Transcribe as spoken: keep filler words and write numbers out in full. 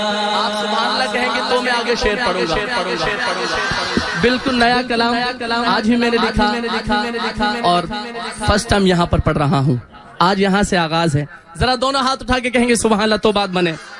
आप सुभान अल्लाह कहेंगे तो मैं आगे शेर पढ़ूंगा। बिल्कुल नया कलाम आज ही मैंने लिखा और फर्स्ट टाइम यहाँ पर पढ़ रहा हूँ। आज यहाँ से आगाज है। जरा दोनों हाथ उठा के कहेंगे सुभान अल्लाह तो बात बने।